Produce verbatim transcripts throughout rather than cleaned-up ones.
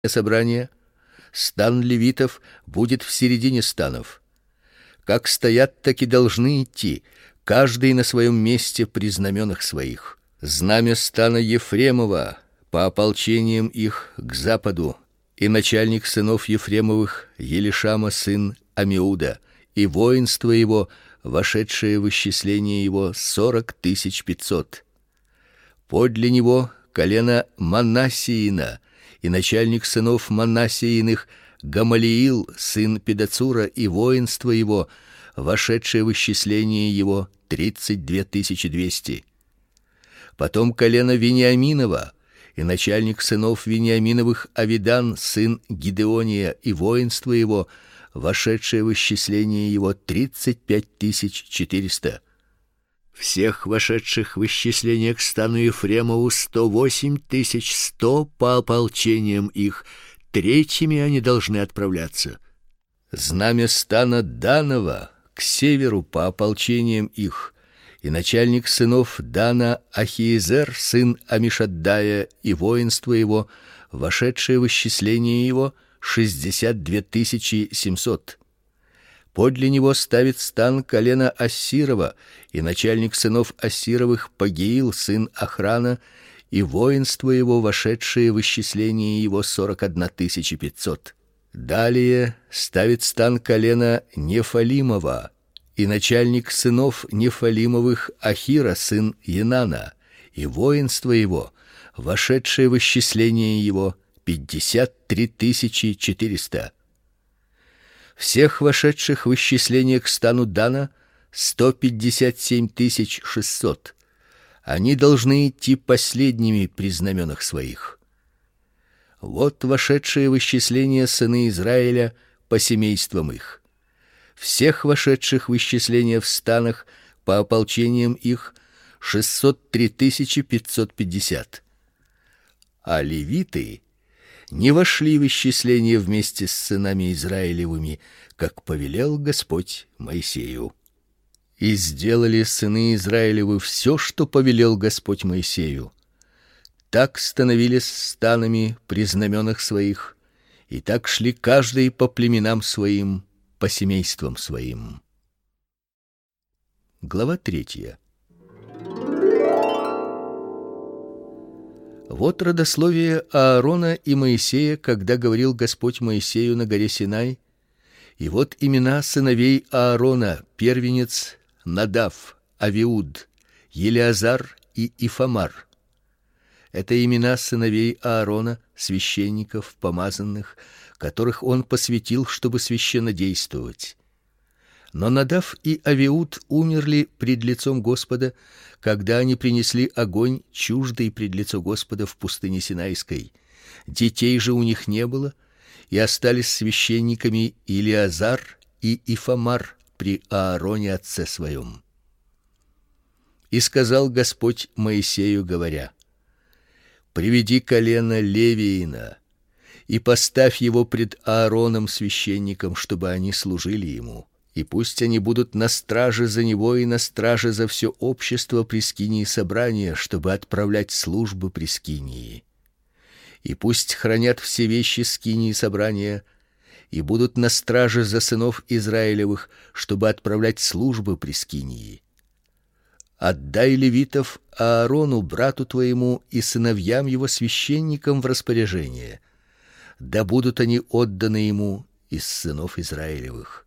собрания, стан левитов будет в середине станов. Как стоят, так и должны идти, каждый на своем месте при знаменах своих. Знамя стана Ефремова по ополчениям их к западу, и начальник сынов Ефремовых Елишама сын Амиуда, и воинство его, вошедшее в исчисление его, сорок тысяч пятьсот. Подле него колено Манассиина, и начальник сынов Манассииных Гамалиил сын Педацура, и воинство его, вошедшее в исчисление его, тридцать две тысячи двести. Потом колено Вениаминова, и начальник сынов Вениаминовых Авидан сын Гидеония, и воинство его, вошедшее в исчисление его, тридцать пять тысяч четыреста. Всех вошедших в исчисление к стану Ефремову сто восемь тысяч сто по ополчениям их, третьими они должны отправляться. Знамя стана Данова к северу по ополчениям их, и начальник сынов Дана Ахиезер сын Амишаддая, и воинство его, вошедшее в исчисление его, шестьдесят две тысячи семьсот. Подле него ставит стан колено Ассирова, и начальник сынов Ассировых Пагиил сын Охрана, и воинство его, вошедшее в исчисление его, сорок одна тысяча пятьсот. Далее ставит стан колено Нефалимова, и начальник сынов Нефалимовых Ахира сын Енана, и воинство его, вошедшее в исчисление его, пятьдесят три тысячи четыреста. Всех вошедших в исчисление к стану Дана сто пятьдесят семь тысяч шестьсот. Они должны идти последними при знаменах своих. Вот вошедшие в исчисление сыны Израиля по семействам их. Всех вошедших в исчисление в станах по ополчениям их шестьсот три тысячи пятьсот пятьдесят. А левиты не вошли в исчисление вместе с сынами Израилевыми, как повелел Господь Моисею. И сделали сыны Израилевы все, что повелел Господь Моисею. Так становились станами при знаменах своих, и так шли каждый по племенам своим, по семействам своим. Глава третья. Вот родословие Аарона и Моисея, когда говорил Господь Моисею на горе Синай. И вот имена сыновей Аарона: первенец Надав, Авиуд, Елиазар и Ифамар. Это имена сыновей Аарона, священников, помазанных, которых он посвятил, чтобы священнодействовать. Но Надав и Авиуд умерли пред лицом Господа, когда они принесли огонь, чуждый пред лицо Господа в пустыне Синайской. Детей же у них не было, и остались священниками Илиазар и Ифамар при Аароне отце своем. И сказал Господь Моисею, говоря: приведи колено Левиина и поставь его пред Аароном священником, чтобы они служили ему. И пусть они будут на страже за него и на страже за все общество при скинии собрания, чтобы отправлять службы при скинии. И пусть хранят все вещи скинии собрания и будут на страже за сынов Израилевых, чтобы отправлять службы при скинии. Отдай левитов Аарону, брату твоему, и сыновьям его священникам в распоряжение, да будут они отданы ему из сынов Израилевых.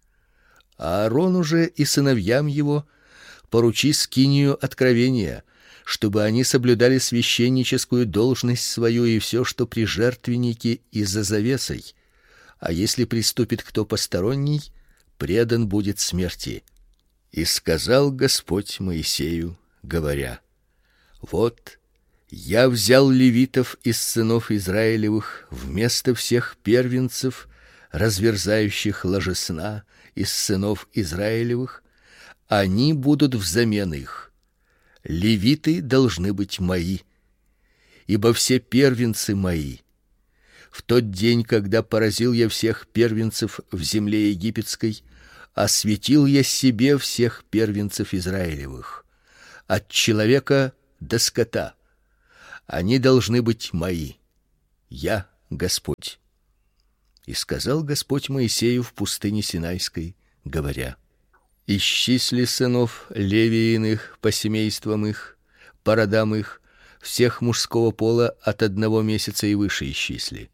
Аарону же и сыновьям его поручи скинию откровения, чтобы они соблюдали священническую должность свою и все, что при жертвеннике и за завесой. А если приступит кто посторонний, предан будет смерти. И сказал Господь Моисею, говоря: вот я взял левитов из сынов Израилевых вместо всех первенцев, разверзающих ложесна, из сынов Израилевых, они будут взамен их. Левиты должны быть мои, ибо все первенцы мои. В тот день, когда поразил я всех первенцев в земле египетской, осветил я себе всех первенцев Израилевых, от человека до скота. Они должны быть мои. Я Господь. И сказал Господь Моисею в пустыне Синайской, говоря: исчисли сынов Левииных по семействам их, по родам их, всех мужского пола от одного месяца и выше исчисли.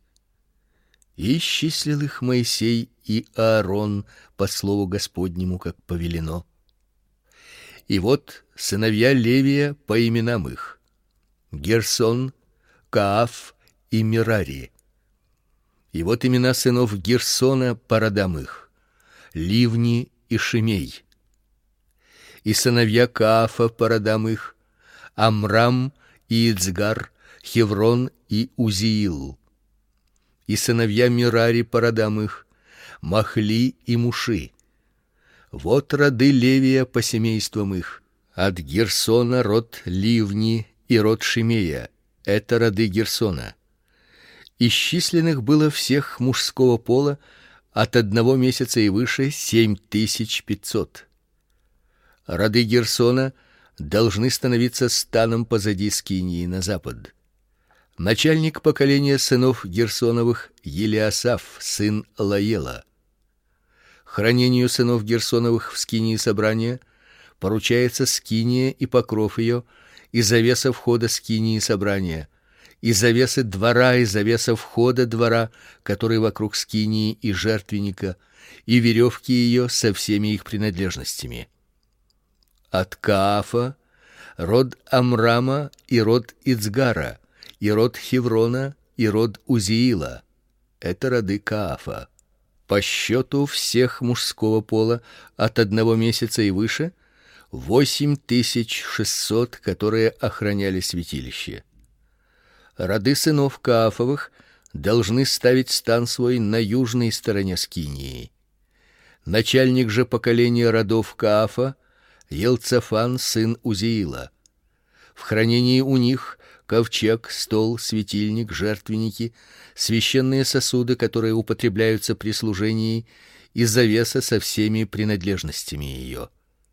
И исчислил их Моисей и Аарон по слову Господнему, как повелено. И вот сыновья Левия по именам их: Герсон, Кааф и Мерари. И вот имена сынов Герсона по родам их: Ливни и Шимей. И сыновья Каафа по родам их: Амрам и Ицгар, Хеврон и Узиил. И сыновья Мерари по родам их: Махли и Муши. Вот роды Левия по семействам их: от Герсона род Ливни и род Шимея. Это роды Герсона. Исчисленных было всех мужского пола от одного месяца и выше семь тысяч пятьсот. Роды Герсона должны становиться станом позади скинии на запад. Начальник поколения сынов Герсоновых Елиасаф, сын Лаела. Хранению сынов Герсоновых в скинии собрания поручается скиния и покров ее, и завеса входа скинии собрания, и завесы двора, и завеса входа двора, который вокруг скинии и жертвенника, и веревки ее со всеми их принадлежностями. От Каафа род Амрама и род Ицгара, и род Хеврона, и род Узиила. Это роды Каафа. По счету всех мужского пола от одного месяца и выше восемь тысяч шестьсот, которые охраняли святилище. Роды сынов Каафовых должны ставить стан свой на южной стороне скинии. Начальник же поколения родов Каафа Елцафан, сын Узиила. В хранении у них ковчег, стол, светильник, жертвенники, священные сосуды, которые употребляются при служении, и завеса со всеми принадлежностями ее.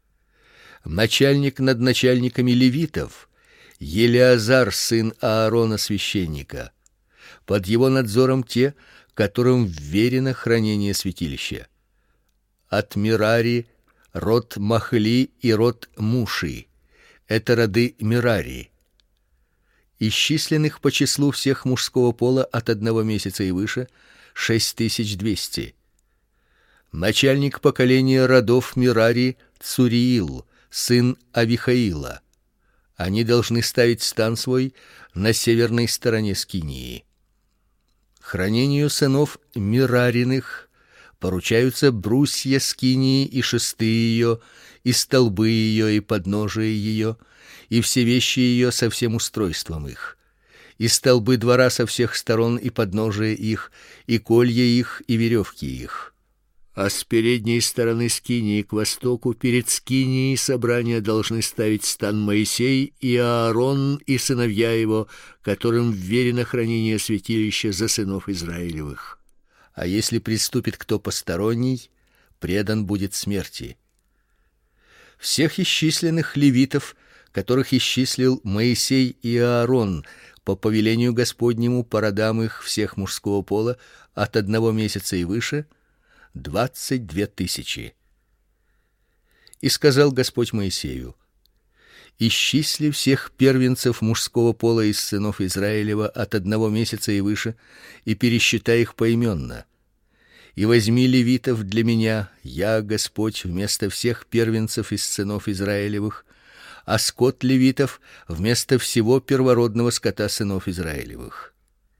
Начальник над начальниками левитов Елиазар, сын Аарона священника. Под его надзором те, которым вверено хранение святилища. От Мерари род Махли и род Муши. Это роды Мерари. Исчисленных по числу всех мужского пола от одного месяца и выше шесть тысяч двести. Начальник поколения родов Мерари Цуриил, сын Авихаила. Они должны ставить стан свой на северной стороне скинии. Хранению сынов Мерариных поручаются брусья скинии и шесты ее, и столбы ее, и подножие ее, и все вещи ее со всем устройством их, и столбы двора со всех сторон, и подножие их, и колья их, и веревки их. А с передней стороны скинии к востоку перед скинией собрания должны ставить стан Моисей и Аарон и сыновья его, которым вверено хранение святилища за сынов Израилевых. А если приступит кто посторонний, предан будет смерти. Всех исчисленных левитов, которых исчислил Моисей и Аарон по повелению Господнему по родам их всех мужского пола от одного месяца и выше, двадцать две тысячи. И сказал Господь Моисею: исчисли всех первенцев мужского пола из сынов Израилева от одного месяца и выше, и пересчитай их поименно. И возьми левитов для меня, я, Господь, вместо всех первенцев из сынов Израилевых, а скот левитов вместо всего первородного скота сынов Израилевых.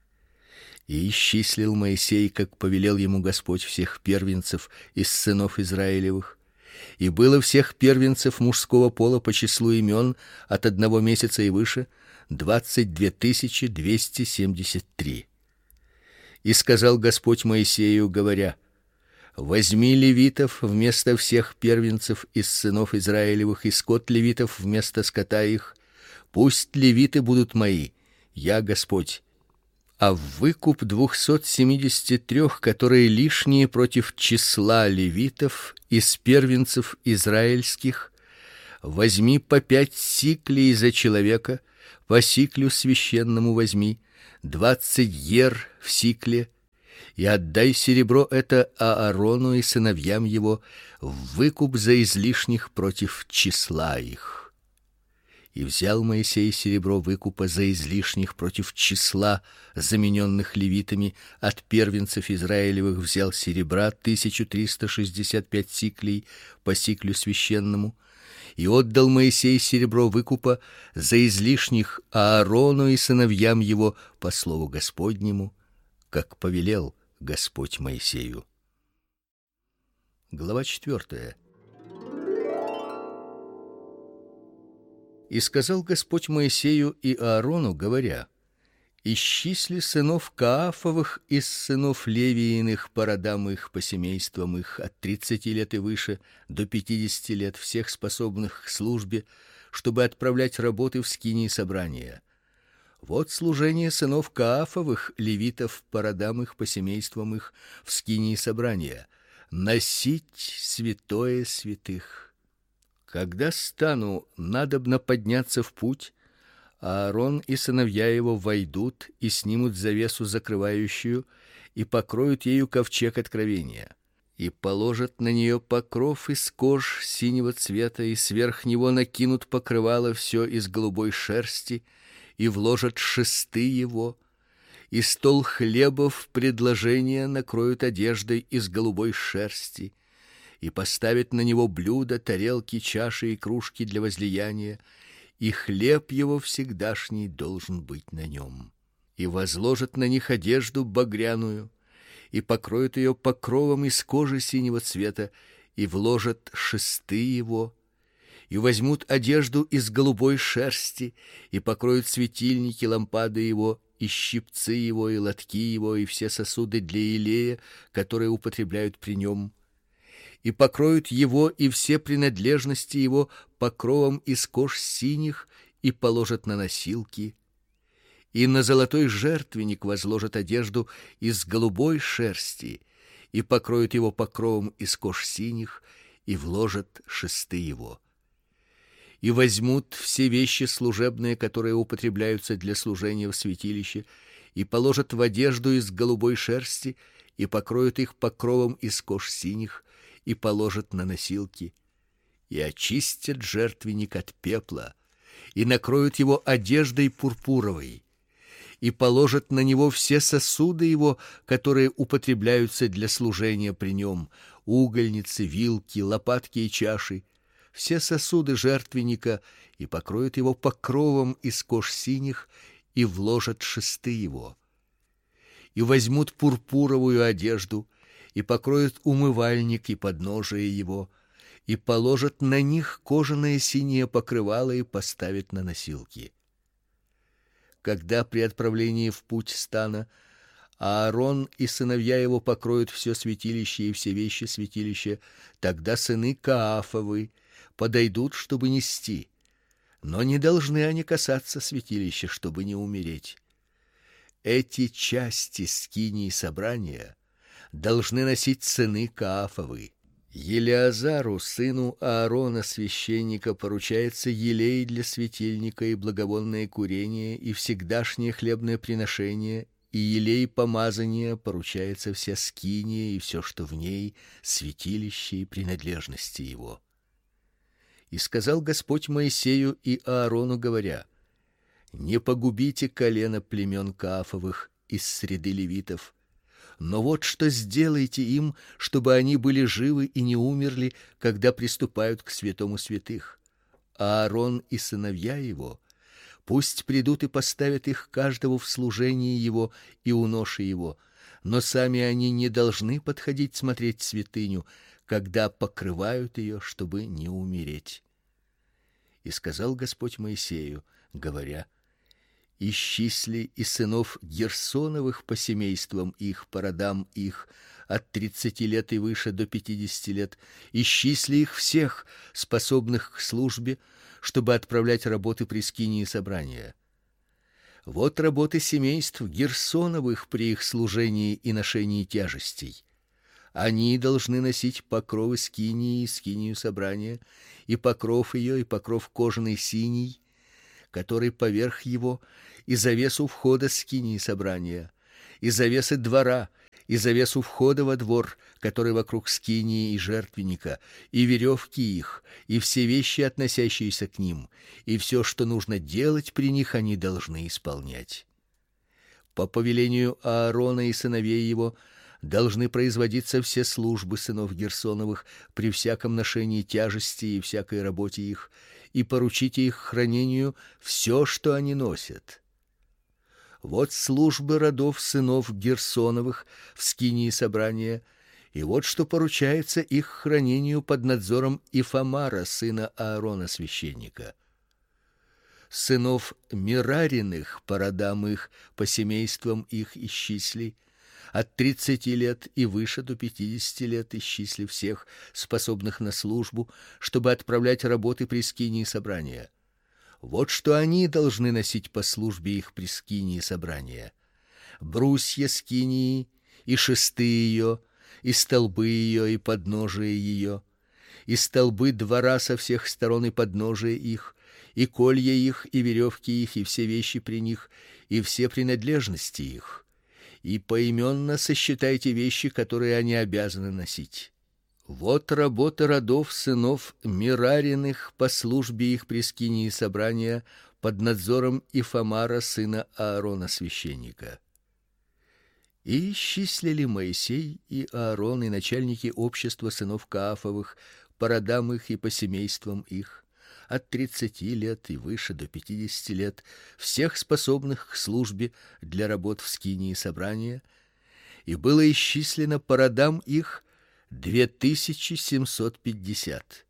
И исчислил Моисей, как повелел ему Господь, всех первенцев из сынов Израилевых, и было всех первенцев мужского пола по числу имен от одного месяца и выше двадцать две тысячи двести семьдесят три. И сказал Господь Моисею, говоря: возьми левитов вместо всех первенцев из сынов Израилевых, и скот левитов вместо скота их. Пусть левиты будут мои, я Господь. А в выкуп двухсот семидесяти трех, которые лишние против числа левитов из первенцев израильских, возьми по пять сиклей за человека, по сиклю священному возьми, двадцать ер в сикле, и отдай серебро это Аарону и сыновьям его в выкуп за излишних против числа их. И взял Моисей серебро выкупа за излишних против числа замененных левитами, от первенцев Израилевых взял серебра тысячу триста шестьдесят пять сиклей по сиклю священному, и отдал Моисей серебро выкупа за излишних Аарону и сыновьям его по слову Господнему, как повелел Господь Моисею. Глава четвёртая. И сказал Господь Моисею и Аарону, говоря: исчисли сынов Каафовых из сынов Левииных по родам их, по семействам их, от тридцати лет и выше до пятидесяти лет, всех способных к службе, чтобы отправлять работы в скинии собрания. Вот служение сынов Каафовых, левитов, по родам их, по семействам их, в скинии собрания: носить святое святых. Когда стану надобно подняться в путь, Аарон и сыновья его войдут и снимут завесу закрывающую и покроют ею ковчег откровения, и положат на нее покров из кож синего цвета, и сверх него накинут покрывало все из голубой шерсти, и вложат шесты его, и стол хлебов предложения накроют одеждой из голубой шерсти, и поставят на него блюда, тарелки, чаши и кружки для возлияния, и хлеб его всегдашний должен быть на нем. И возложат на них одежду багряную, и покроют ее покровом из кожи синего цвета, и вложат шесты его, и возьмут одежду из голубой шерсти, и покроют светильники, лампады его, и щипцы его, и лотки его, и все сосуды для елея, которые употребляют при нем, и покроют его и все принадлежности его покровом из кож синих, и положат на носилки, и на золотой жертвенник возложат одежду из голубой шерсти, и покроют его покровом из кож синих, и вложат шесты его. И возьмут все вещи служебные, которые употребляются для служения в святилище, и положат в одежду из голубой шерсти, и покроют их покровом из кож синих, и положат на носилки, и очистят жертвенник от пепла, и накроют его одеждой пурпуровой, и положат на него все сосуды его, которые употребляются для служения при нем: угольницы, вилки, лопатки и чаши, все сосуды жертвенника, и покроют его покровом из кож синих, и вложат шесты его. И возьмут пурпуровую одежду, и покроют умывальник и подножие его, и положат на них кожаное синее покрывало и поставят на носилки. Когда при отправлении в путь стана Аарон и сыновья его покроют все святилище и все вещи святилища, тогда сыны Каафовы подойдут, чтобы нести, но не должны они касаться святилища, чтобы не умереть. Эти части скинии собрания должны носить сыны Каафовы. Елеазару, сыну Аарона, священника, поручается елей для светильника и благовонное курение и всегдашнее хлебное приношение, и елей помазания поручается вся скиния и все, что в ней, святилище и принадлежности его. И сказал Господь Моисею и Аарону, говоря: не погубите колено племен Каафовых из среды левитов, но вот что сделайте им, чтобы они были живы и не умерли, когда приступают к святому святых. Аарон и сыновья его пусть придут и поставят их каждого в служении его и у ноши его, но сами они не должны подходить смотреть святыню, когда покрывают ее, чтобы не умереть. И сказал Господь Моисею, говоря: исчисли и сынов Герсоновых по семействам их, по родам их, от тридцати лет и выше до пятидесяти лет, исчисли их всех, способных к службе, чтобы отправлять работы при скинии собрания. Вот работы семейств Герсоновых при их служении и ношении тяжестей. Они должны носить покровы скинии и скинию собрания, и покров ее, и покров кожаный синий, который поверх его, и завесу входа скинии собрания, и завесы двора, и завесу входа во двор, который вокруг скинии и жертвенника, и веревки их, и все вещи, относящиеся к ним, и все, что нужно делать при них, они должны исполнять. По повелению Аарона и сыновей его должны производиться все службы сынов Герсоновых при всяком ношении тяжести и всякой работе их, и поручите их хранению все, что они носят. Вот службы родов сынов Герсоновых в скинии собрания, и вот что поручается их хранению под надзором Ифамара, сына Аарона священника. Сынов Мерариных по родам их, по семействам их исчисли, от тридцати лет и выше до пятидесяти лет исчисли всех, способных на службу, чтобы отправлять работы при скинии собрания. Вот что они должны носить по службе их при скинии собрания: брусья скинии, и шесты ее, и столбы ее, и подножие ее, и столбы двора со всех сторон и подножие их, и колья их, и веревки их, и все вещи при них, и все принадлежности их. И поименно сосчитайте вещи, которые они обязаны носить. Вот работа родов сынов Мерариных по службе их при скинии собрания под надзором Ифамара, сына Аарона священника. И исчислили Моисей и Аарон и начальники общества сынов Каафовых по родам их и по семействам их, от тридцати лет и выше до пятидесяти лет, всех способных к службе для работ в скинии собрания, и было исчислено по родам их две тысячи семьсот пятьдесят.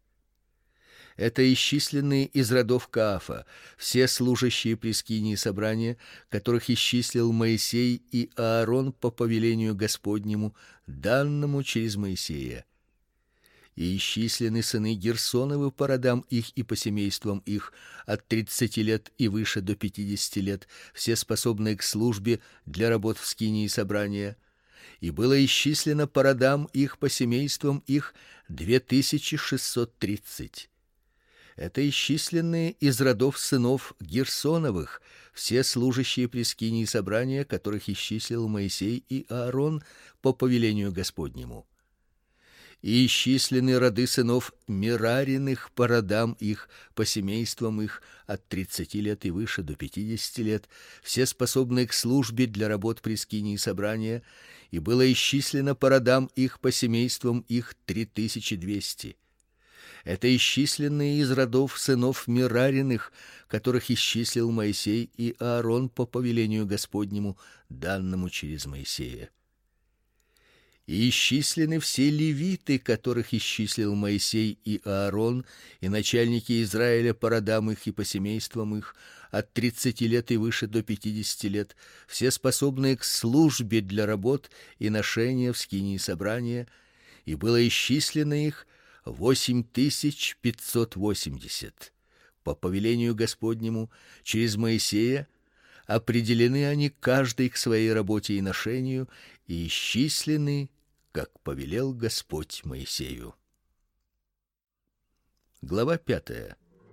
Это исчисленные из родов Каафа, все служащие при скинии собрания, которых исчислил Моисей и Аарон по повелению Господнему, данному через Моисея. И исчислены сыны Герсоновы по родам их и по семействам их, от тридцати лет и выше до пятидесяти лет, все способные к службе для работ в скинии собрания. И было исчислено по родам их, по семействам их, две тысячи шестьсот тридцать. Это исчисленные из родов сынов Герсоновых, все служащие при скинии собрания, которых исчислил Моисей и Аарон по повелению Господнему. И исчислены роды сынов Мерариных по родам их, по семействам их, от тридцати лет и выше до пятидесяти лет, все способные к службе для работ при скинии собрания, и было исчислено по родам их, по семействам их, три тысячи двести. Это исчисленные из родов сынов Мерариных, которых исчислил Моисей и Аарон по повелению Господнему, данному через Моисея. И исчислены все левиты, которых исчислил Моисей и Аарон, и начальники Израиля по родам их и по семействам их, от тридцати лет и выше до пятидесяти лет, все способные к службе для работ и ношения в скинии собрания, и было исчислено их восемь тысяч пятьсот восемьдесят. По повелению Господнему через Моисея определены они каждый к своей работе и ношению, и исчислены, как повелел Господь Моисею. Глава пятая.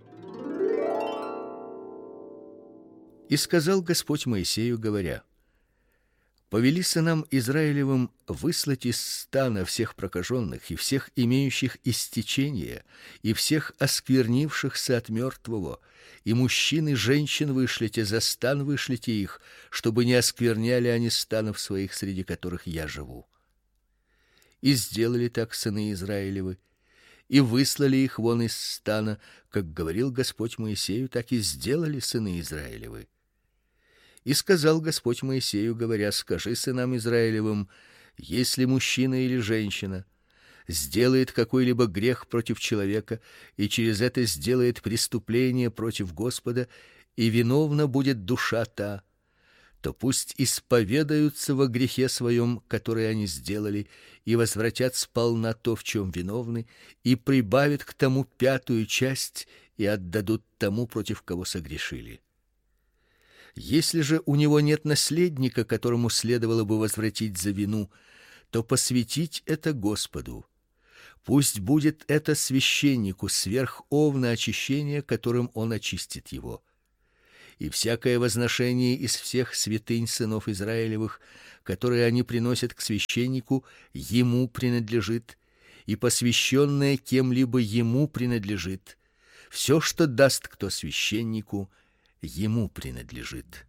И сказал Господь Моисею, говоря: повели сынам Израилевым выслать из стана всех прокаженных и всех имеющих истечение и всех осквернившихся от мертвого, и мужчин и женщин вышлите, за стан вышлите их, чтобы не оскверняли они станов своих, среди которых я живу. И сделали так сыны Израилевы, и выслали их вон из стана, как говорил Господь Моисею, так и сделали сыны Израилевы. И сказал Господь Моисею, говоря: скажи сынам Израилевым: если мужчина или женщина сделает какой-либо грех против человека и через это сделает преступление против Господа, и виновна будет душа та, то пусть исповедаются во грехе своем, который они сделали, и возвратят сполна то, в чем виновны, и прибавят к тому пятую часть и отдадут тому, против кого согрешили. Если же у него нет наследника, которому следовало бы возвратить за вину, то посвятить это Господу. Пусть будет это священнику сверх овна очищения, которым он очистит его. и всякое возношение из всех святынь сынов Израилевых, которые они приносят к священнику, ему принадлежит, и посвященное кем-либо ему принадлежит. Все, что даст кто священнику, ему принадлежит.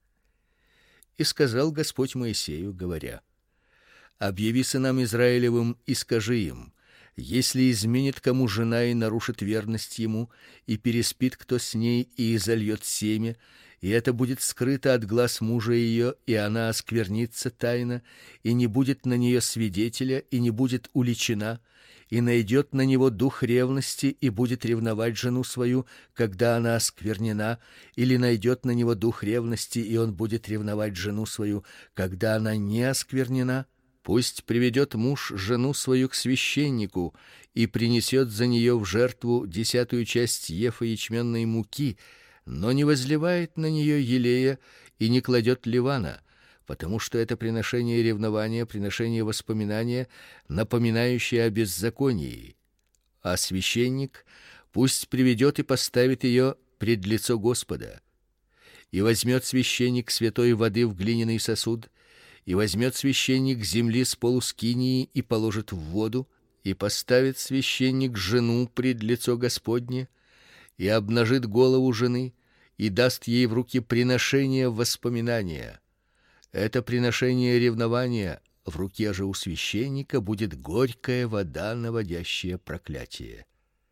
И сказал Господь Моисею, говоря: объяви сынам Израилевым и скажи им: если изменит кому жена и нарушит верность ему, и переспит кто с ней и изольет семя, и это будет скрыто от глаз мужа ее, и она осквернится тайно, и не будет на нее свидетеля, и не будет уличена, и найдет на него дух ревности, и будет ревновать жену свою, когда она осквернена, или найдет на него дух ревности, и он будет ревновать жену свою, когда она не осквернена, пусть приведет муж жену свою к священнику и принесет за нее в жертву десятую часть ефа ячменной муки, но не возливает на нее елея и не кладет ливана, потому что это приношение ревнования, приношение воспоминания, напоминающее о беззаконии. А священник пусть приведет и поставит ее пред лицо Господа. И возьмет священник святой воды в глиняный сосуд, и возьмет священник земли с полу скинии и положит в воду, и поставит священник жену пред лицо Господне, и обнажит голову жены, и даст ей в руки приношение воспоминания. Это приношение ревнования, в руке же у священника будет горькая вода, наводящая проклятие.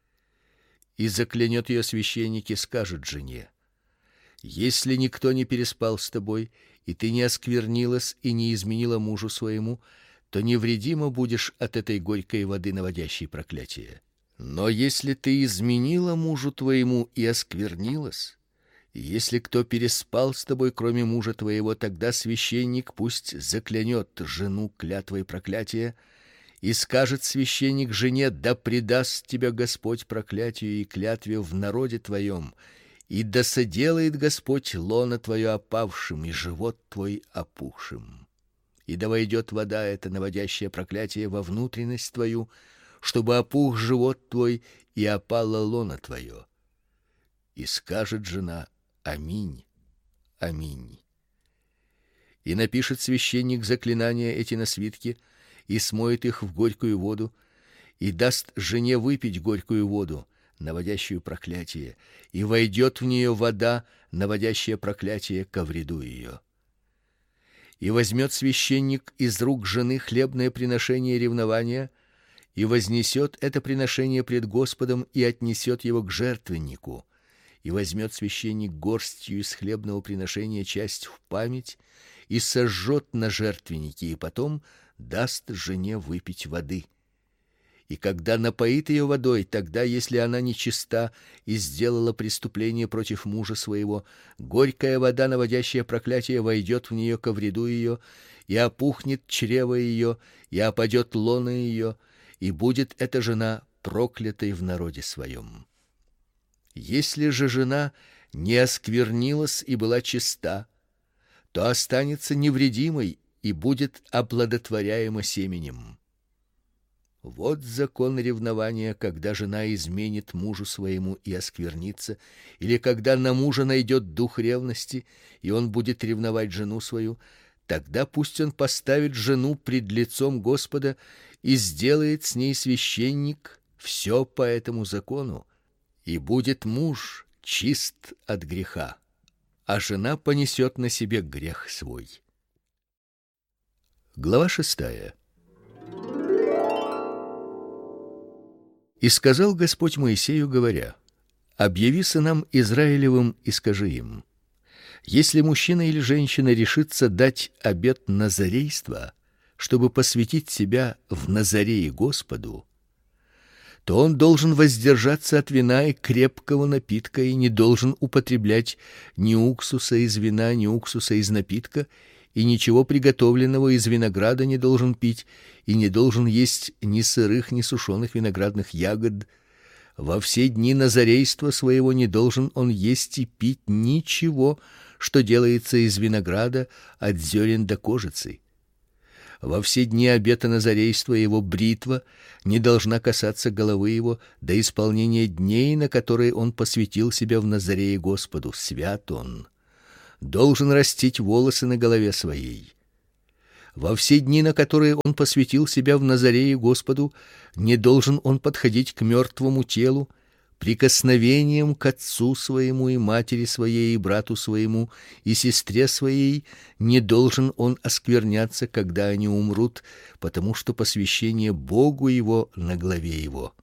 И заклянет ее священник и скажет жене: если никто не переспал с тобой, и ты не осквернилась и не изменила мужу своему, то невредима будешь от этой горькой воды, наводящей проклятие. Но если ты изменила мужу твоему и осквернилась, и если кто переспал с тобой, кроме мужа твоего, тогда священник пусть заклянет жену клятвой проклятия, и скажет священник жене: да предаст тебя Господь проклятию и клятве в народе твоем, и да соделает Господь лоно твое опавшим и живот твой опухшим. И да войдет вода эта, наводящая проклятие, во внутренность твою, чтобы опух живот твой и опало лоно твое. И скажет жена: аминь, аминь. И напишет священник заклинания эти на свитке, и смоет их в горькую воду, и даст жене выпить горькую воду, наводящую проклятие, и войдет в нее вода, наводящая проклятие ко вреду ее. И возьмет священник из рук жены хлебное приношение ревнования, и вознесет это приношение пред Господом, и отнесет его к жертвеннику. И возьмет священник горстью из хлебного приношения часть в память, и сожжет на жертвеннике, и потом даст жене выпить воды. И когда напоит ее водой, тогда, если она нечиста и сделала преступление против мужа своего, горькая вода, наводящая проклятие, войдет в нее ко вреду ее, и опухнет чрево ее, и опадет лоно ее, и будет эта жена проклятой в народе своем. Если же жена не осквернилась и была чиста, то останется невредимой и будет оплодотворяема семенем. Вот закон ревнования, когда жена изменит мужу своему и осквернится, или когда на мужа найдет дух ревности, и он будет ревновать жену свою, тогда пусть он поставит жену пред лицом Господа и сделает с ней священник все по этому закону, и будет муж чист от греха, а жена понесет на себе грех свой. Глава шестая. И сказал Господь Моисею, говоря: объяви сынам Израилевым и скажи им: если мужчина или женщина решится дать обет назарейства, чтобы посвятить себя в назарее Господу, то он должен воздержаться от вина и крепкого напитка и не должен употреблять ни уксуса из вина, ни уксуса из напитка, и ничего приготовленного из винограда не должен пить, и не должен есть ни сырых, ни сушеных виноградных ягод. Во все дни назарейства своего не должен он есть и пить ничего, что делается из винограда, от зерен до кожицы. Во все дни обета назарейства его бритва не должна касаться головы его до исполнения дней, на которые он посвятил себя в Назарее Господу. Свят он. Должен растить волосы на голове своей. Во все дни, на которые он посвятил себя в Назарее Господу, не должен он подходить к мертвому телу, прикосновением к отцу своему и матери своей и брату своему и сестре своей не должен он оскверняться, когда они умрут, потому что посвящение Богу его на главе его.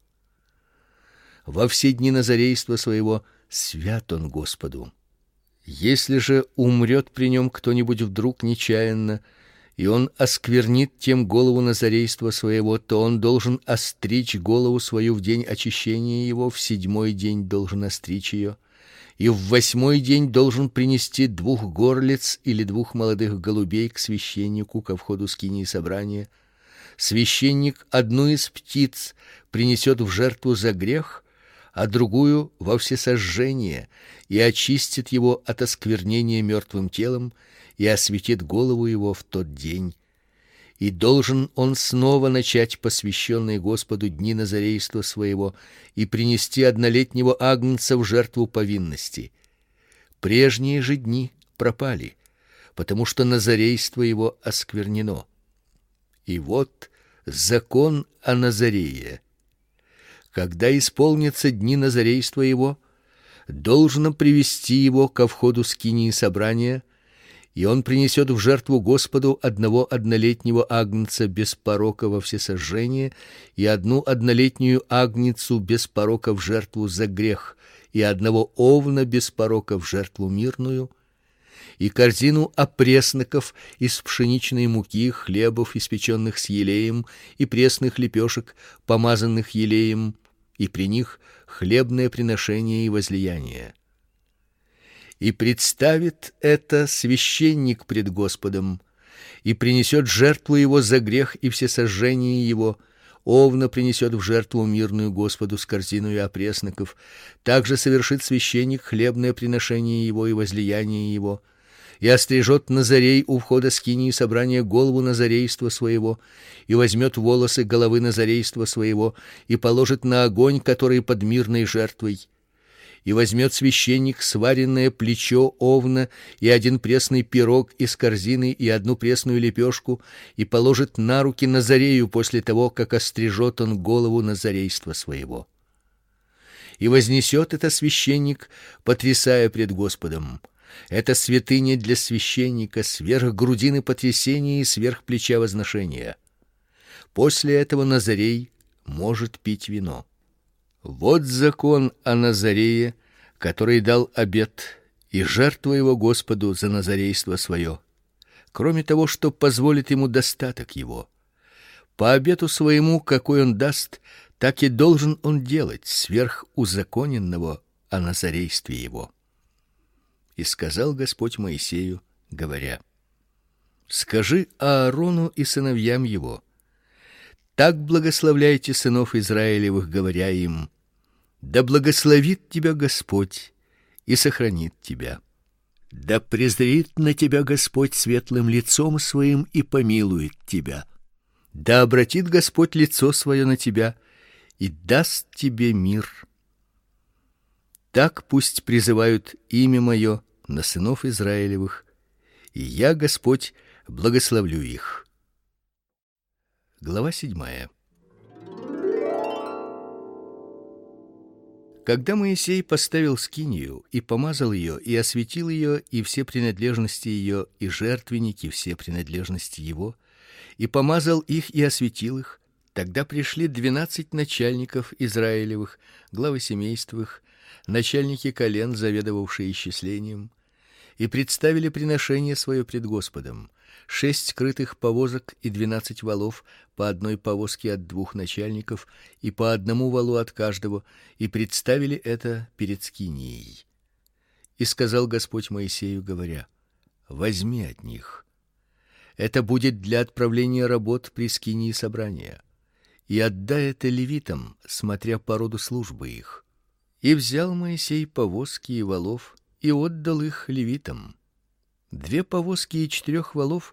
Во все дни назарейства своего свят он Господу. Если же умрет при нем кто-нибудь вдруг нечаянно, и он осквернит тем голову назарейства своего, то он должен остричь голову свою в день очищения его, в седьмой день должен остричь ее, и в восьмой день должен принести двух горлиц или двух молодых голубей к священнику ко входу скинии собрания. Священник одну из птиц принесет в жертву за грех, а другую во всесожжение, и очистит его от осквернения мертвым телом, и осветит голову его в тот день. И должен он снова начать посвященные Господу дни назарейства своего и принести однолетнего агнца в жертву повинности. Прежние же дни пропали, потому что назарейство его осквернено. И вот закон о Назарее. Когда исполнятся дни назарейства его, должно привести его ко входу скинии собрания, и он принесет в жертву Господу одного однолетнего агнца без порока во всесожжение и одну однолетнюю агнецу без порока в жертву за грех и одного овна без порока в жертву мирную, и корзину опресноков из пшеничной муки, хлебов, испеченных с елеем, и пресных лепешек, помазанных елеем, и при них хлебное приношение и возлияние. И представит это священник пред Господом, и принесет жертву его за грех и всесожжение его, овна принесет в жертву мирную Господу с корзиной опресноков, также совершит священник хлебное приношение его и возлияние его, и острижет Назарей у входа скинии собрания голову назарейства своего, и возьмет волосы головы назарейства своего, и положит на огонь, который под мирной жертвой. И возьмет священник сваренное плечо овна и один пресный пирог из корзины и одну пресную лепешку, и положит на руки Назарею после того, как острижет он голову назарейства своего. И вознесет это священник, потрясая пред Господом. Это святыня для священника, сверх грудины потрясения и сверх плеча возношения. После этого Назарей может пить вино. Вот закон о Назарее, который дал обет, и жертва его Господу за назарейство свое, кроме того, что позволит ему достаток его. По обету своему, какой он даст, так и должен он делать сверх узаконенного о назарействе его. И сказал Господь Моисею, говоря: скажи Аарону и сыновьям его: так благословляйте сынов Израилевых, говоря им: да благословит тебя Господь и сохранит тебя. Да презрит на тебя Господь светлым лицом своим и помилует тебя. Да обратит Господь лицо свое на тебя и даст тебе мир. Так пусть призывают имя мое на сынов Израилевых, и я, Господь, благословлю их. Глава седьмая. Когда Моисей поставил скинию и помазал ее и осветил ее и все принадлежности ее и жертвенники все принадлежности его, и помазал их и осветил их, тогда пришли двенадцать начальников Израилевых, главы семейств их, начальники колен, заведовавшие исчислением, и представили приношение свое пред Господом: шесть крытых повозок и двенадцать валов, по одной повозке от двух начальников и по одному валу от каждого, и представили это перед скинией. И сказал Господь Моисею, говоря: возьми от них. Это будет для отправления работ при скинии собрания, и отдай это левитам, смотря по роду службы их. И взял Моисей повозки и валов и отдал их левитам. Две повозки и четырех валов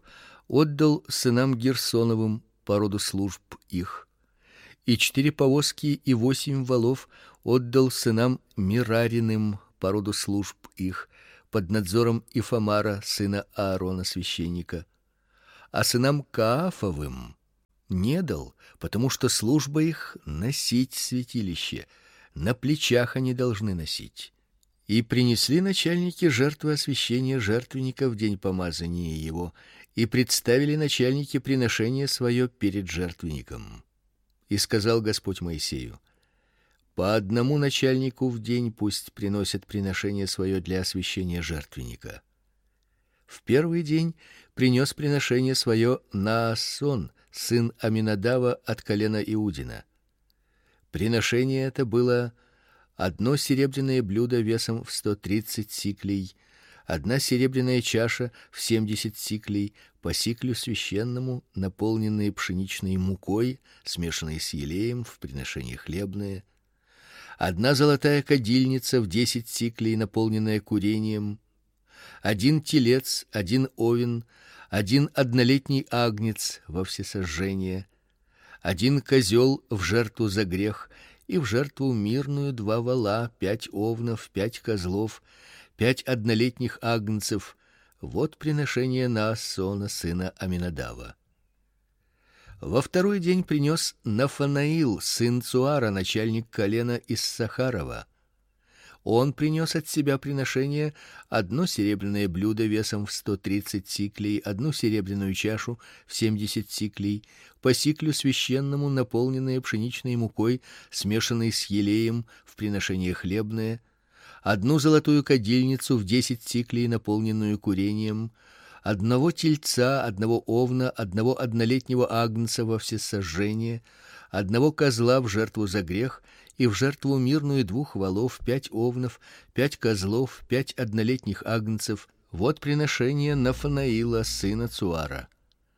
отдал сынам Герсоновым по роду служб их, и четыре повозки и восемь волов отдал сынам Мирариным по роду служб их, под надзором Ифамара, сына Аарона священника, а сынам Каафовым не дал, потому что служба их носить святилище, на плечах они должны носить. И принесли начальники жертвы освящения жертвенника в день помазания его, и представили начальники приношение свое перед жертвенником. И сказал Господь Моисею: по одному начальнику в день пусть приносят приношение свое для освящения жертвенника. В первый день принес приношение свое Наасон, сын Аминадава от колена Иудина. Приношение это было одно серебряное блюдо весом в сто тридцать сиклей, одна серебряная чаша в семьдесят сиклей, по сиклю священному, наполненные пшеничной мукой, смешанной с елеем в приношение хлебное, одна золотая кадильница в десять сиклей, наполненная курением, один телец, один овен, один однолетний агнец во всесожжение, один козел в жертву за грех и в жертву мирную два вола, пять овнов, пять козлов, пять однолетних агнцев. Вот приношение Наасона, сына Аминадава. Во второй день принес Нафанаил, сын Цуара, начальник колена Иссахарова. Он принес от себя приношение: одно серебряное блюдо весом в сто тридцать сиклей, одну серебряную чашу в семьдесят сиклей, по сиклю священному, наполненное пшеничной мукой, смешанной с елеем в приношение хлебное, одну золотую кадильницу в десять сиклей, наполненную курением, одного тельца, одного овна, одного однолетнего агнца во всесожжение, одного козла в жертву за грех и в жертву мирную двух волов, пять овнов, пять козлов, пять однолетних агнцев. Вот приношение Нафанаила, сына Цуара.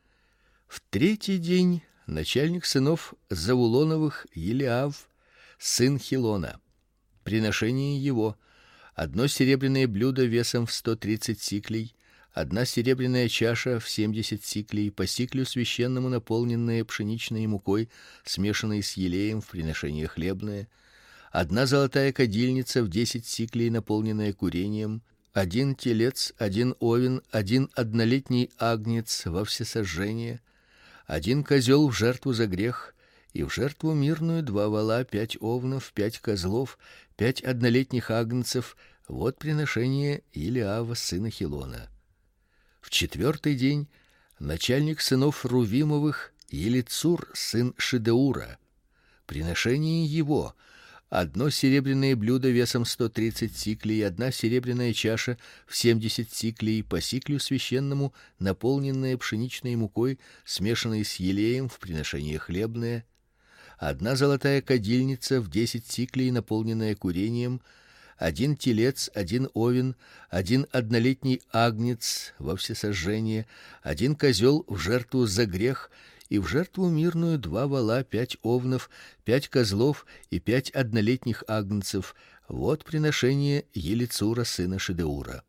В третий день начальник сынов Завулоновых Елиав, сын Хилона. Приношение его: одно серебряное блюдо весом в сто тридцать сиклей, одна серебряная чаша в семьдесят сиклей, по сиклю священному, наполненная пшеничной мукой, смешанной с елеем в приношение хлебное, одна золотая кадильница в десять сиклей, наполненная курением, один телец, один овен, один однолетний агнец во всесожжение, один козел в жертву за грех и в жертву мирную два вола, пять овнов, пять козлов, пять однолетних агнцев. Вот приношение Елиава, сына Хилона. В четвертый день начальник сынов Рувимовых Елицур, сын Шедеура. Приношение его: одно серебряное блюдо весом сто тридцать сиклей, одна серебряная чаша в семьдесят сиклей, по сиклю священному, наполненная пшеничной мукой, смешанной с елеем в приношение хлебное, одна золотая кадильница в десять сиклей, наполненная курением, один телец, один овен, один однолетний агнец во всесожжение, один козел в жертву за грех и в жертву мирную два вола, пять овнов, пять козлов и пять однолетних агнцев. Вот приношение Елицура, сына Шедеура.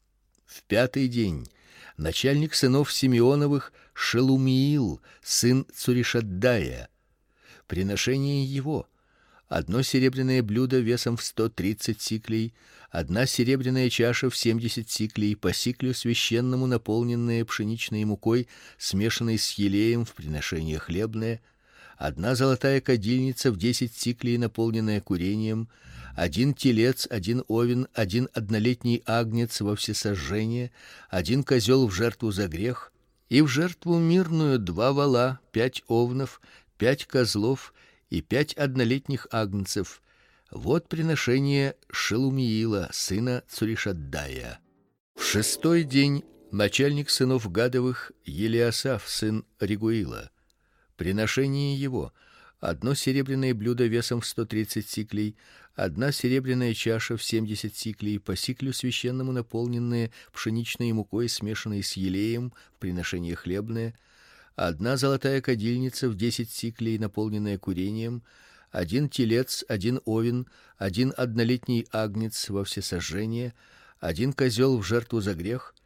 В пятый день начальник сынов Симеоновых Шелумиил, сын Цуришаддая. Приношение его: одно серебряное блюдо весом в сто тридцать сиклей, одна серебряная чаша в семьдесят сиклей, по сиклю священному, наполненная пшеничной мукой, смешанной с елеем в приношение хлебное, одна золотая кадильница в десять сиклей, наполненная курением, один телец, один овен, один однолетний агнец во всесожжение, один козел в жертву за грех и в жертву мирную два вола, пять овнов, пять козлов и пять однолетних агнцев. Вот приношение Шелумиила, сына Цуришаддая. В шестой день начальник сынов Гадовых Елиасаф, сын Регуила. Приношение его: одно серебряное блюдо весом в сто тридцать сиклей, одна серебряная чаша в семьдесят сиклей, по сиклю священному, наполненная пшеничной мукой, смешанной с елеем в приношение хлебное, одна золотая кадильница в десять сиклей, наполненная курением, один телец, один овен, один однолетний агнец во всесожжение, один козел в жертву за грех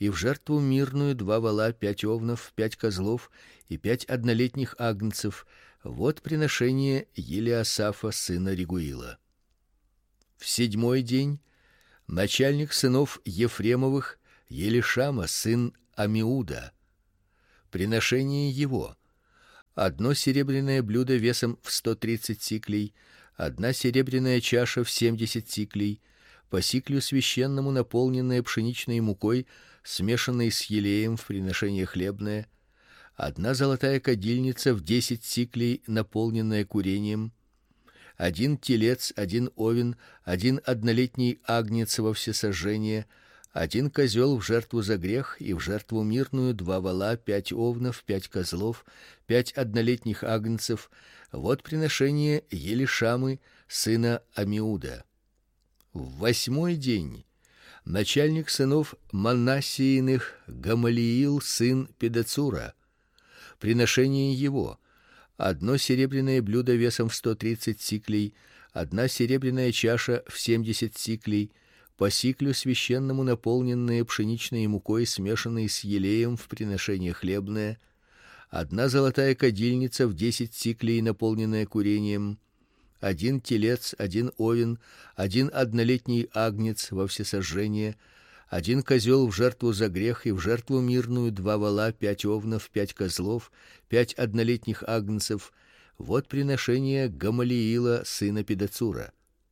и в жертву мирную два вола, пять овнов, пять козлов и пять однолетних агнцев. Вот приношение Елиасафа сына Регуила. В седьмой день начальник сынов Ефремовых Елишама сын Амиуда. Приношение его: одно серебряное блюдо весом в сто тридцать сиклей, одна серебряная чаша в семьдесят сиклей, по сиклю священному, наполненная пшеничной мукой, смешанной с елеем в приношение хлебное, одна золотая кадильница в десять сиклей, наполненная курением, один телец, один овен, один однолетний агнец во всесожжение, один козел в жертву за грех и в жертву мирную два вола, пять овнов, пять козлов, пять однолетних агнцев. Вот приношение Елишамы сына Амиуда. В восьмой день начальник сынов Манассииных Гамалиил сын Педацура. Приношение его: одно серебряное блюдо весом в сто тридцать сиклей, одна серебряная чаша в семьдесят сиклей, по сиклю священному, наполненные пшеничной мукой, смешанной с елеем в приношение хлебное, одна золотая кадильница в десять сиклей, наполненная курением, один телец, один овен, один однолетний агнец во всесожжение, один козел в жертву за грех и в жертву мирную два вола, пять овнов, пять козлов, пять однолетних агнцев. Вот приношение Гамалиила сына Педацура.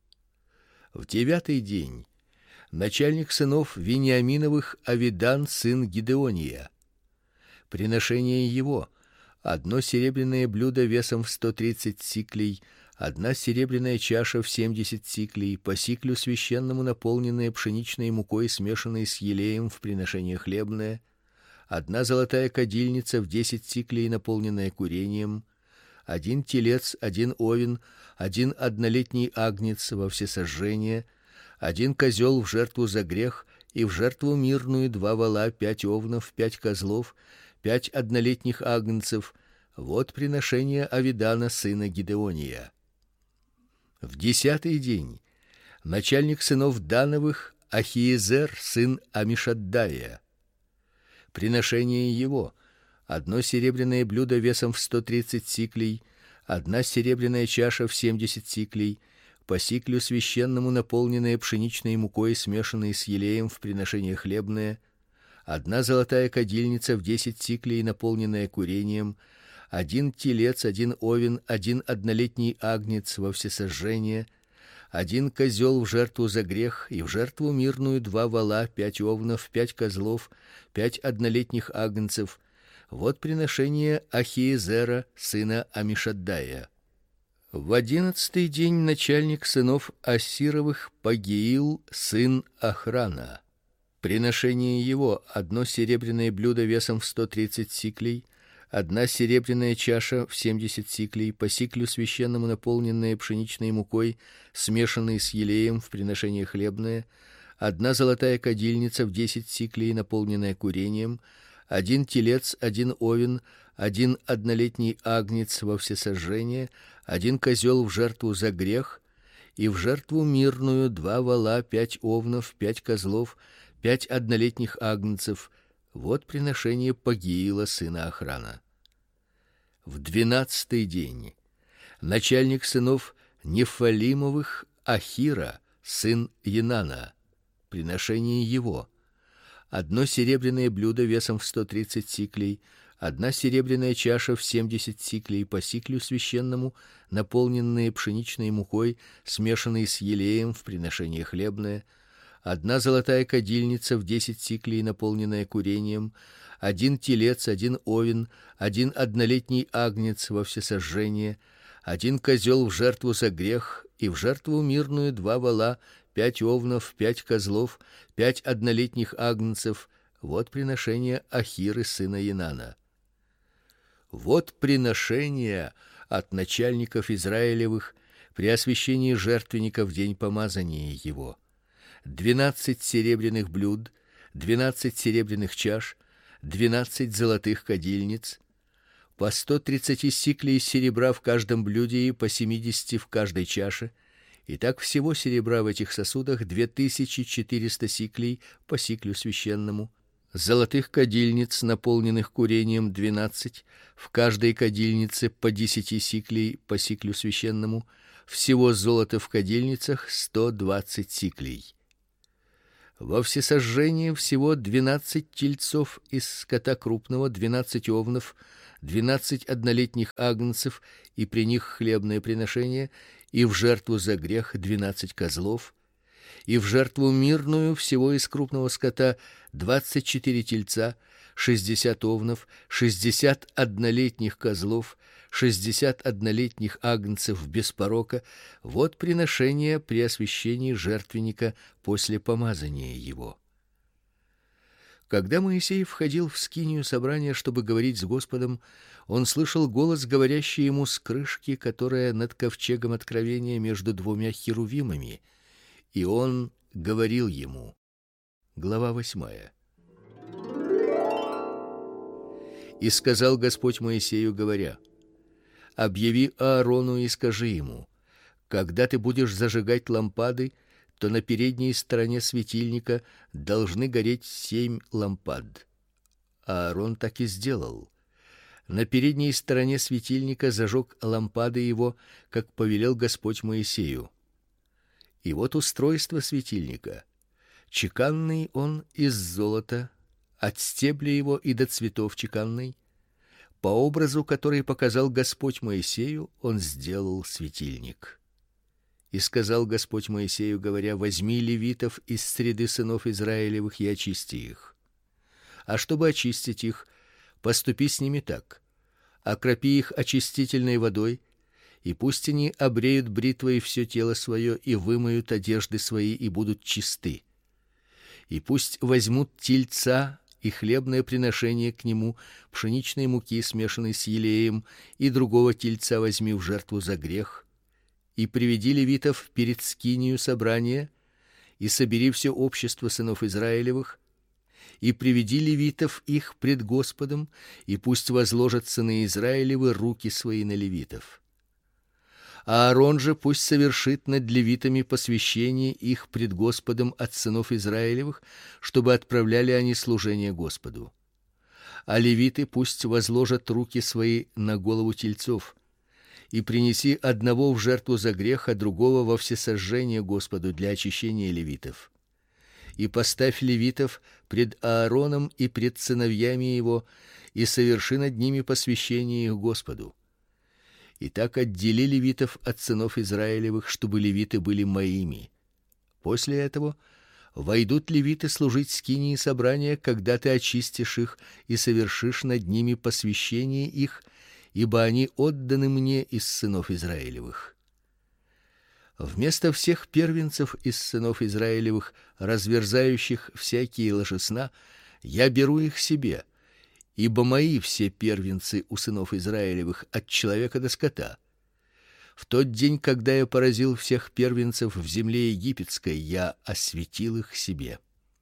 В девятый день начальник сынов Вениаминовых Авидан сын Гидеония. Приношение его: одно серебряное блюдо весом в сто тридцать сиклей, одна серебряная чаша в семьдесят сиклей, по сиклю священному, наполненная пшеничной мукой, смешанной с елеем в приношение хлебное, одна золотая кадильница в десять сиклей, наполненная курением, один телец, один овен, один однолетний агнец во всесожжение, один козел в жертву за грех и в жертву мирную два вола, пять овнов, пять козлов, пять однолетних агнцев. Вот приношение Авидана сына Гидеония. В десятый день начальник сынов Дановых Ахиезер сын Амишаддая. Приношение его: одно серебряное блюдо весом в сто тридцать сиклей, одна серебряная чаша в семьдесят сиклей, по сиклю священному, наполненная пшеничной мукой, смешанной с елеем в приношение хлебное, одна золотая кадильница в десять сиклей, наполненная курением, один телец, один овен, один однолетний агнец во всесожжение, один козел в жертву за грех и в жертву мирную два вола, пять овнов, пять козлов, пять однолетних агнцев. Вот приношение Ахиезера сына Амишаддая. В одиннадцатый день начальник сынов Ассировых Пагиил сын Охрана. Приношение его: одно серебряное блюдо весом в сто тридцать сиклей, одна серебряная чаша в семьдесят сиклей, по сиклю священному, наполненная пшеничной мукой, смешанной с елеем в приношение хлебное, одна золотая кадильница в десять сиклей, наполненная курением, один телец, один овен, один однолетний агнец во всесожжение, один козел в жертву за грех и в жертву мирную два вола, пять овнов, пять козлов, пять однолетних агнцев. Вот приношение Пагиила сына Охрана. В двенадцатый день начальник сынов Нефалимовых Ахира сын Енана. Приношение его: одно серебряное блюдо весом в сто тридцать сиклей, одна серебряная чаша в семьдесят сиклей, по сиклю священному, наполненные пшеничной мукой, смешанной с елеем в приношение хлебное, одна золотая кадильница в десять сиклей, наполненная курением, один телец, один овен, один однолетний агнец во всесожжение, один козел в жертву за грех и в жертву мирную два вола, пять овнов, пять козлов, пять однолетних агнцев. Вот приношение Ахиры сына Енана. Вот приношение от начальников Израилевых при освящении жертвенника в день помазания его: двенадцать серебряных блюд, двенадцать серебряных чаш, двенадцать золотых кадильниц, по сто тридцати сиклей серебра в каждом блюде и по семидесяти в каждой чаше. И так всего серебра в этих сосудах две тысячи четыреста сиклей по сиклю священному, золотых кадильниц, наполненных курением, двенадцать, в каждой кадильнице по десяти сиклей по сиклю священному, всего золота в кадильницах сто двадцать сиклей. Во всесожжение всего двенадцать тельцов из скота крупного, двенадцать овнов, двенадцать однолетних агнцев и при них хлебное приношение, и в жертву за грех двенадцать козлов, и в жертву мирную всего из крупного скота двадцать четыре тельца, шестьдесят овнов, шестьдесят однолетних козлов, шестьдесят однолетних агнцев без порока. Вот приношение при освящении жертвенника после помазания его. Когда Моисей входил в скинию собрания, чтобы говорить с Господом, он слышал голос, говорящий ему с крышки, которая над ковчегом откровения между двумя херувимами, и он говорил ему. Глава восьмая. И сказал Господь Моисею, говоря: объяви Аарону и скажи ему: когда ты будешь зажигать лампады, то на передней стороне светильника должны гореть семь лампад. Аарон так и сделал. На передней стороне светильника зажег лампады его, как повелел Господь Моисею. И вот устройство светильника. Чеканный он из золота, от стебля его и до цветов чеканный. По образу, который показал Господь Моисею, он сделал светильник. И сказал Господь Моисею, говоря: возьми левитов из среды сынов Израилевых и очисти их. А чтобы очистить их, поступи с ними так: окропи их очистительной водой, и пусть они обреют бритвой все тело свое и вымоют одежды свои и будут чисты. И пусть возьмут тельца и хлебное приношение к нему, пшеничной муки, смешанной с елеем, и другого тельца возьми в жертву за грех, и приведи левитов перед скинию собрания, и собери все общество сынов Израилевых, и приведи левитов их пред Господом, и пусть возложат сыны Израилевы руки свои на левитов. А Аарон же пусть совершит над левитами посвящение их пред Господом от сынов Израилевых, чтобы отправляли они служение Господу. А левиты пусть возложат руки свои на голову тельцов, и принеси одного в жертву за грех, а другого во всесожжение Господу для очищения левитов. И поставь левитов пред Аароном и пред сыновьями его, и соверши над ними посвящение их Господу. И так отдели левитов от сынов Израилевых, чтобы левиты были моими. После этого войдут левиты служить скинии собрания, когда ты очистишь их и совершишь над ними посвящение их, ибо они отданы мне из сынов Израилевых. Вместо всех первенцев из сынов Израилевых, разверзающих всякие ложесна, я беру их себе, ибо мои все первенцы у сынов Израилевых от человека до скота. В тот день, когда я поразил всех первенцев в земле египетской, я осветил их себе.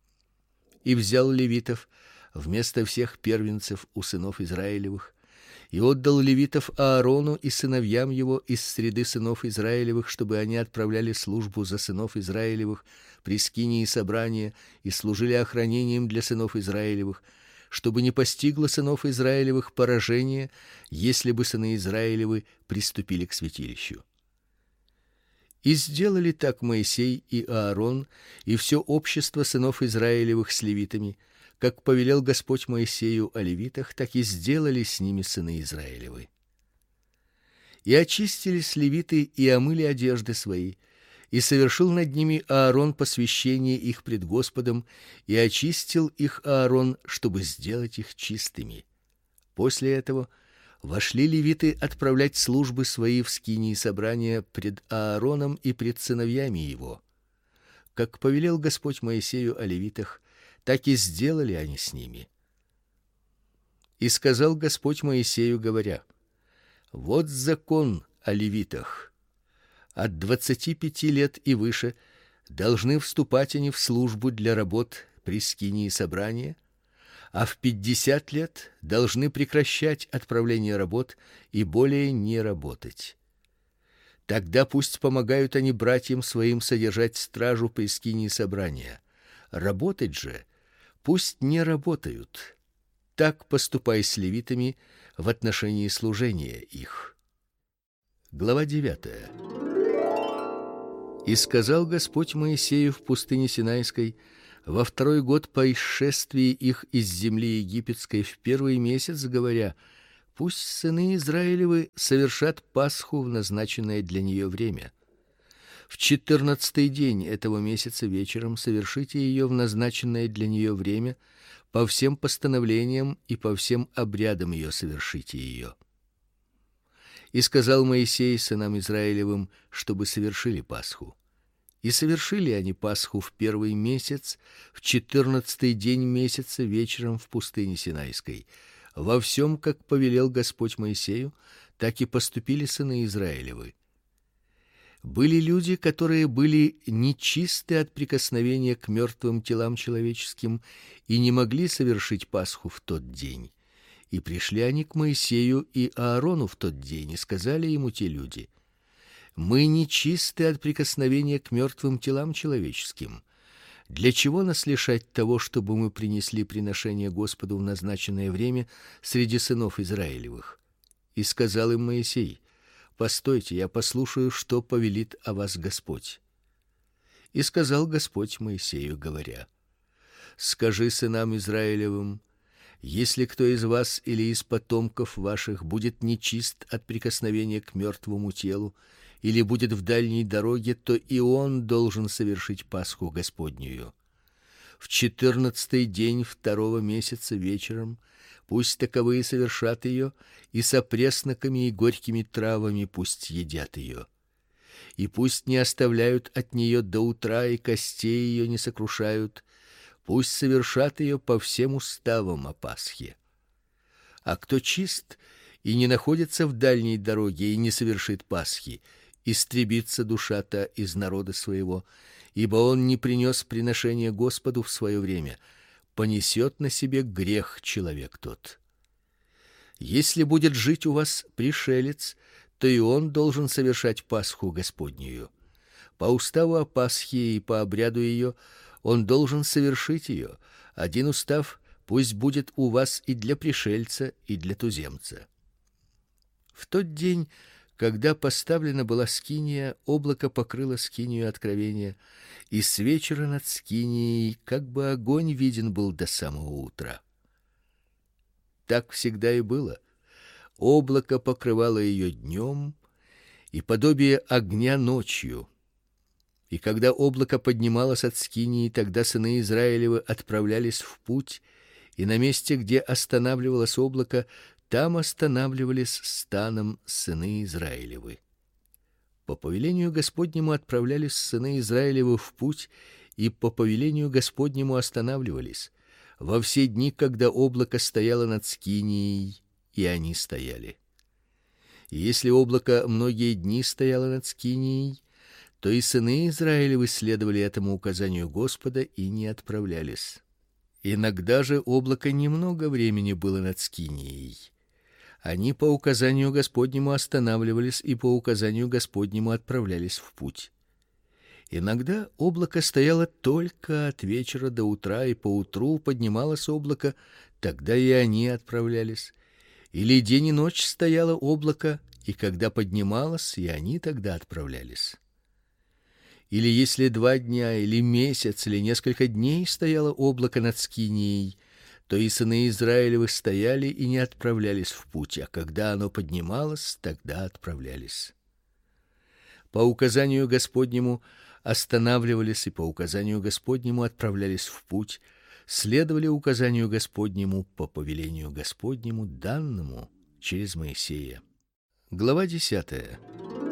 И взял левитов вместо всех первенцев у сынов Израилевых, и отдал левитов Аарону и сыновьям его из среды сынов Израилевых, чтобы они отправляли службу за сынов Израилевых при скинии собрания и служили охранением для сынов Израилевых, чтобы не постигло сынов Израилевых поражение, если бы сыны Израилевы приступили к святилищу. И сделали так Моисей и Аарон и все общество сынов Израилевых с левитами, как повелел Господь Моисею о левитах, так и сделали с ними сыны Израилевы. И очистились левиты и омыли одежды свои, и совершил над ними Аарон посвящение их пред Господом, и очистил их Аарон, чтобы сделать их чистыми. После этого вошли левиты отправлять службы свои в скинии собрания пред Аароном и пред сыновьями его. Как повелел Господь Моисею о левитах, так и сделали они с ними. И сказал Господь Моисею, говоря: вот закон о левитах. От двадцати пяти лет и выше должны вступать они в службу для работ при скинии собрания, а в пятьдесят лет должны прекращать отправление работ и более не работать. Тогда пусть помогают они братьям своим содержать стражу при скинии собрания. Работать же пусть не работают. Так поступай с левитами в отношении служения их. Глава девятая. И сказал Господь Моисею в пустыне Синайской во второй год по исшествии их из земли египетской в первый месяц, говоря: пусть сыны Израилевы совершат Пасху в назначенное для нее время. В четырнадцатый день этого месяца вечером совершите ее в назначенное для нее время, по всем постановлениям и по всем обрядам ее совершите ее. И сказал Моисей сынам Израилевым, чтобы совершили Пасху. И совершили они Пасху в первый месяц, в четырнадцатый день месяца вечером в пустыне Синайской. Во всем, как повелел Господь Моисею, так и поступили сыны Израилевы. Были люди, которые были нечисты от прикосновения к мертвым телам человеческим и не могли совершить Пасху в тот день. И пришли они к Моисею и Аарону в тот день и сказали ему те люди: мы нечисты от прикосновения к мертвым телам человеческим. Для чего нас лишать того, чтобы мы принесли приношение Господу в назначенное время среди сынов Израилевых? И сказал им Моисей: постойте, я послушаю, что повелит о вас Господь. И сказал Господь Моисею, говоря: скажи сынам Израилевым: если кто из вас или из потомков ваших будет нечист от прикосновения к мертвому телу или будет в дальней дороге, то и он должен совершить Пасху Господнюю. В четырнадцатый день второго месяца вечером пусть таковые совершат ее, и с опресноками и горькими травами пусть едят ее. И пусть не оставляют от нее до утра, и костей ее не сокрушают, пусть совершат ее по всем уставам о Пасхе. А кто чист и не находится в дальней дороге и не совершит Пасхи, истребится душа-то из народа своего, ибо он не принес приношение Господу в свое время, понесет на себе грех человек тот. Если будет жить у вас пришелец, то и он должен совершать Пасху Господнюю. По уставу о Пасхе и по обряду ее он должен совершить ее. Один устав пусть будет у вас и для пришельца, и для туземца. В тот день, когда поставлена была скиния, облако покрыло скинию откровения, и с вечера над скинией как бы огонь виден был до самого утра. Так всегда и было. Облако покрывало ее днем, и подобие огня ночью. И когда облако поднималось от скинии, тогда сыны Израилевы отправлялись в путь, и на месте, где останавливалось облако, там останавливались станом сыны Израилевы. По повелению Господнему отправлялись сыны Израилевы в путь, и по повелению Господнему останавливались во все дни, когда облако стояло над скинией, и они стояли. И если облако многие дни стояло над скинией, то и сыны Израилевы следовали этому указанию Господа и не отправлялись. Иногда же облако немного времени было над скинией. Они по указанию Господнему останавливались и по указанию Господнему отправлялись в путь. Иногда облако стояло только от вечера до утра, и поутру поднималось облако, тогда и они отправлялись. Или день и ночь стояло облако, и когда поднималось, и они тогда отправлялись. Или если два дня, или месяц, или несколько дней стояло облако над скинией, то и сыны Израилевы стояли и не отправлялись в путь, а когда оно поднималось, тогда отправлялись. По указанию Господнему останавливались и по указанию Господнему отправлялись в путь, следовали указанию Господнему по повелению Господнему, данному через Моисея. Глава десятая.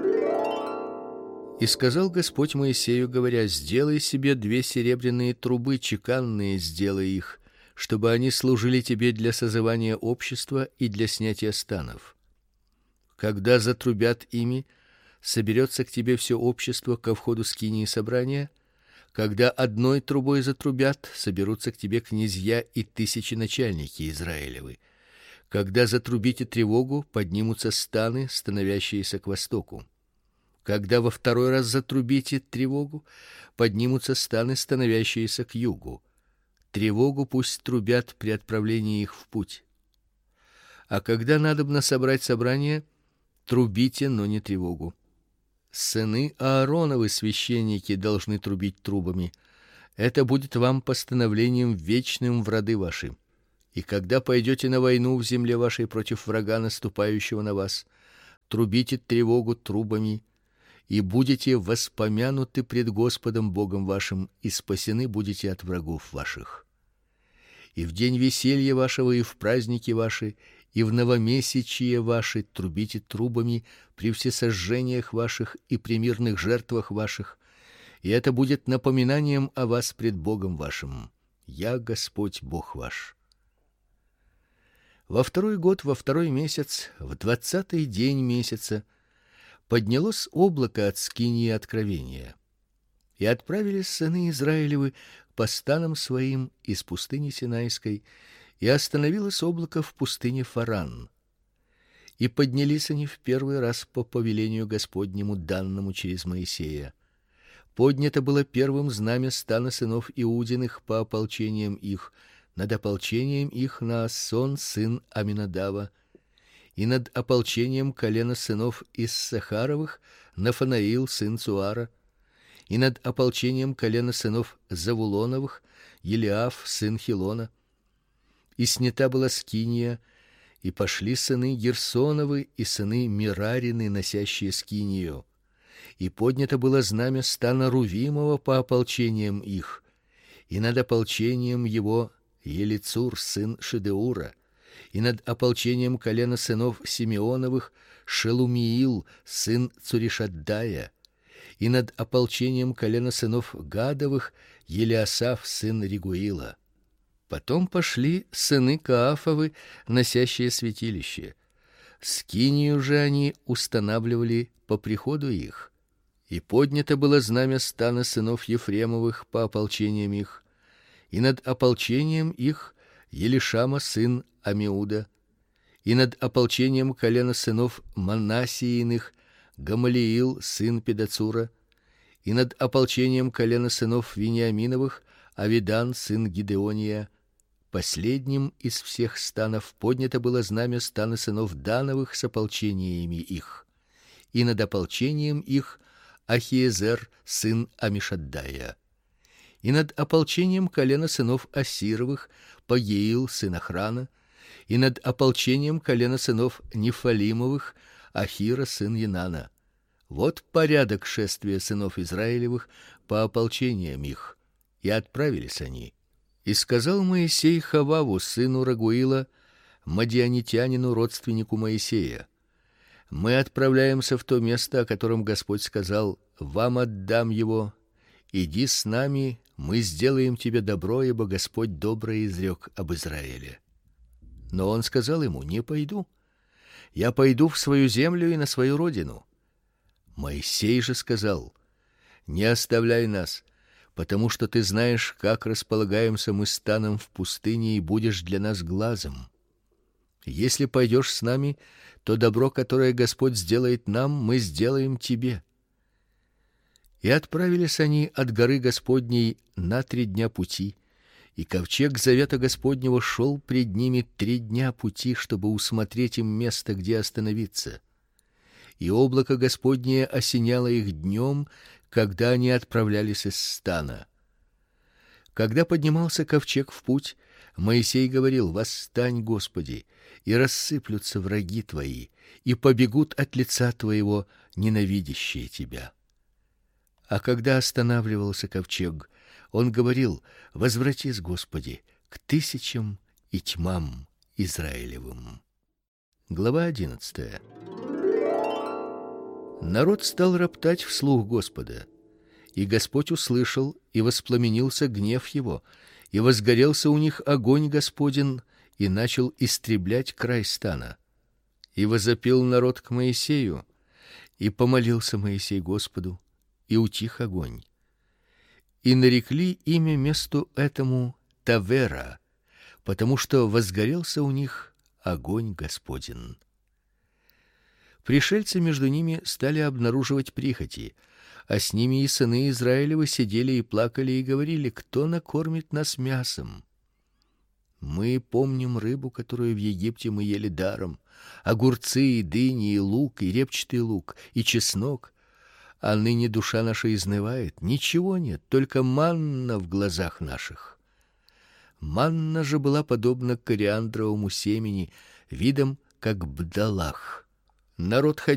И сказал Господь Моисею, говоря: сделай себе две серебряные трубы, чеканные сделай их, чтобы они служили тебе для созывания общества и для снятия станов. Когда затрубят ими, соберется к тебе все общество ко входу скинии собрания. Когда одной трубой затрубят, соберутся к тебе князья и тысячи начальники Израилевы. Когда затрубите тревогу, поднимутся станы, становящиеся к востоку. Когда во второй раз затрубите тревогу, поднимутся станы, становящиеся к югу. тревогу пусть трубят при отправлении их в путь. А когда надобно собрать собрание, трубите, но не тревогу. Сыны Аароновы, священники, должны трубить трубами. Это будет вам постановлением вечным в роды ваши. И когда пойдете на войну в земле вашей против врага, наступающего на вас, трубите тревогу трубами, и будете воспомянуты пред Господом Богом вашим, и спасены будете от врагов ваших. И в день веселья вашего, и в праздники ваши, и в новомесячие ваши трубите трубами при всесожжениях ваших и при мирных жертвах ваших, и это будет напоминанием о вас пред Богом вашим. Я Господь Бог ваш. Во второй год, во второй месяц, в двадцатый день месяца поднялось облако от скинии откровения, и отправились сыны Израилевы по станам своим из пустыни Синайской, и остановилось облако в пустыне Фаран. И поднялись они в первый раз по повелению Господнему, данному через Моисея. Поднято было первым знамя стана сынов Иудиных по ополчениям их, над ополчением их Наасон сын Аминадава, и над ополчением колена сынов Иссахаровых Нафанаил сын Цуара, и над ополчением колена сынов Завулоновых Елиаф сын Хилона. И снята была скиния, и пошли сыны Герсоновы и сыны Мерарины, носящие скинию. И поднято было знамя стана Рувимова по ополчениям их, и над ополчением его Елицур сын Шедеура, и над ополчением колена сынов Симеоновых Шелумиил сын Цуришаддая, и над ополчением колена сынов Гадовых Елиасаф сын Ригуила. Потом пошли сыны Каафовы, носящие святилище. Скинию же они устанавливали по приходу их. И поднято было знамя стана сынов Ефремовых по ополчениям их, и над ополчением их Елишама сын Амиуда, и над ополчением колена сынов Манассииных Гамалиил сын Педацура, и над ополчением колена сынов Вениаминовых Авидан сын Гидеония. Последним из всех станов поднято было знамя стана сынов Дановых с ополчениями их, и над ополчением их Ахиезер сын Амишаддая, и над ополчением колена сынов Асировых Пагиил сын Охрана, и над ополчением колена сынов Нефалимовых Ахира сын Енана. Вот порядок шествия сынов Израилевых по ополчениям их. И отправились они. И сказал Моисей Хававу сыну Рагуила, мадианитянину, родственнику Моисея: мы отправляемся в то место, о котором Господь сказал: вам отдам его. Иди с нами, мы сделаем тебе добро, ибо Господь добрый изрек об Израиле. Но он сказал ему: не пойду. Я пойду в свою землю и на свою родину. Моисей же сказал: не оставляй нас, потому что ты знаешь, как располагаемся мы станом в пустыне, и будешь для нас глазом. Если пойдешь с нами, то добро, которое Господь сделает нам, мы сделаем тебе. И отправились они от горы Господней на три дня пути, и ковчег завета Господнего шел пред ними три дня пути, чтобы усмотреть им место, где остановиться. И облако Господнее осеняло их днем, когда они отправлялись из стана. Когда поднимался ковчег в путь, Моисей говорил: восстань, Господи, и рассыплются враги твои, и побегут от лица твоего ненавидящие тебя. А когда останавливался ковчег, он говорил: возвратись, Господи, к тысячам и тьмам Израилевым. Глава одиннадцатая. Народ стал роптать вслух Господа, и Господь услышал, и воспламенился гнев его, и возгорелся у них огонь Господень, и начал истреблять край стана. И возопил народ к Моисею, и помолился Моисей Господу, и утих огонь. И нарекли имя месту этому Тавера, потому что возгорелся у них огонь Господень. Пришельцы между ними стали обнаруживать прихоти. А с ними и сыны Израилевы сидели и плакали и говорили: кто накормит нас мясом? Мы помним рыбу, которую в Египте мы ели даром, огурцы и дыни и лук и репчатый лук и чеснок. А ныне душа наша изнывает, ничего нет, только манна в глазах наших. Манна же была подобна кориандровому семени, видом как бдалах. Народ ходил